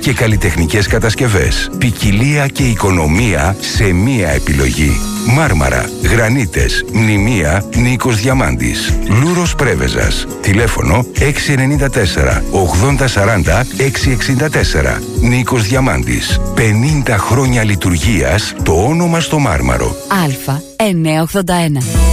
και καλλιτεχνικές κατασκευές. Ποικιλία και οικονομία σε μία επιλογή. Μάρμαρα, γρανίτες, μνημεία, Νίκος Διαμάντης. Λούρος Πρέβεζας. Τηλέφωνο 694 8040 664. Νίκος Διαμάντης. 50 χρόνια λειτουργίας, το όνομα στο Μάρμαρο. Α981.